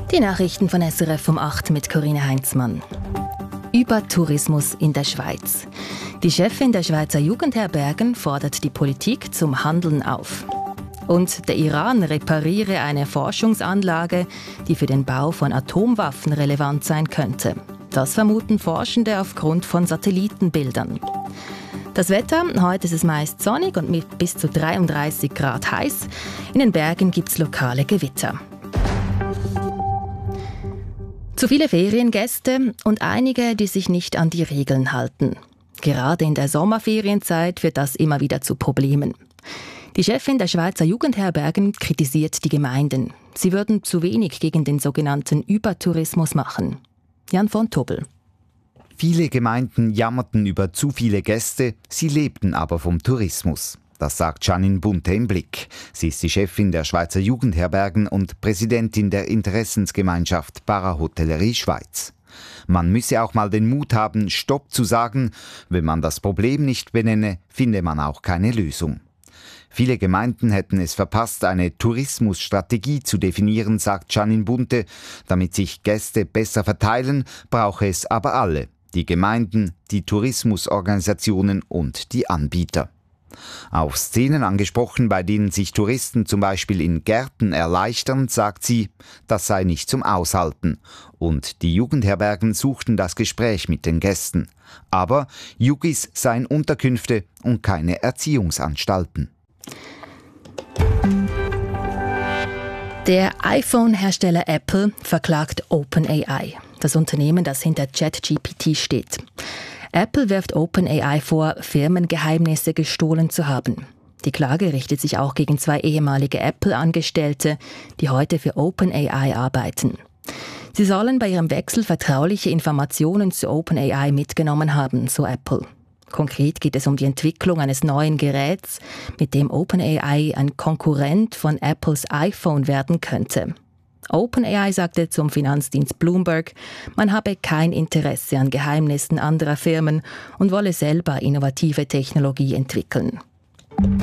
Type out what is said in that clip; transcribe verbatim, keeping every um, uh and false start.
Die Nachrichten von S R F um acht mit Corinna Heinzmann. Über Tourismus in der Schweiz. Die Chefin der Schweizer Jugendherbergen fordert die Politik zum Handeln auf. Und der Iran repariere eine Forschungsanlage, die für den Bau von Atomwaffen relevant sein könnte. Das vermuten Forschende aufgrund von Satellitenbildern. Das Wetter, heute ist es meist sonnig und mit bis zu dreiunddreißig Grad heiß. In den Bergen gibt es lokale Gewitter. Zu viele Feriengäste und einige, die sich nicht an die Regeln halten. Gerade in der Sommerferienzeit führt das immer wieder zu Problemen. Die Chefin der Schweizer Jugendherbergen kritisiert die Gemeinden. Sie würden zu wenig gegen den sogenannten Übertourismus machen. Jan von Tobel. Viele Gemeinden jammerten über zu viele Gäste, sie lebten aber vom Tourismus. Das sagt Janine Bunte im Blick. Sie ist die Chefin der Schweizer Jugendherbergen und Präsidentin der Interessensgemeinschaft Parahotellerie Schweiz. Man müsse auch mal den Mut haben, Stopp zu sagen. Wenn man das Problem nicht benenne, finde man auch keine Lösung. Viele Gemeinden hätten es verpasst, eine Tourismusstrategie zu definieren, sagt Janine Bunte. Damit sich Gäste besser verteilen, brauche es aber alle. Die Gemeinden, die Tourismusorganisationen und die Anbieter. Auf Szenen angesprochen, bei denen sich Touristen zum Beispiel in Gärten erleichtern, sagt sie, das sei nicht zum Aushalten. Und die Jugendherbergen suchten das Gespräch mit den Gästen. Aber Jugis seien Unterkünfte und keine Erziehungsanstalten. Der iPhone-Hersteller Apple verklagt OpenAI, das Unternehmen, das hinter ChatGPT steht. Apple wirft OpenAI vor, Firmengeheimnisse gestohlen zu haben. Die Klage richtet sich auch gegen zwei ehemalige Apple-Angestellte, die heute für OpenAI arbeiten. Sie sollen bei ihrem Wechsel vertrauliche Informationen zu OpenAI mitgenommen haben, so Apple. Konkret geht es um die Entwicklung eines neuen Geräts, mit dem OpenAI ein Konkurrent von Apples iPhone werden könnte. OpenAI sagte zum Finanzdienst Bloomberg, man habe kein Interesse an Geheimnissen anderer Firmen und wolle selber innovative Technologie entwickeln.